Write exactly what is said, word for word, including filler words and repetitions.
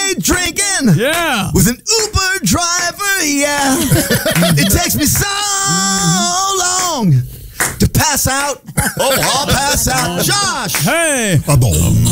day drinking. Yeah. With an Uber driver, yeah. It takes me so long to pass out. Oh, I'll pass out. Josh. Hey. Ba-boom.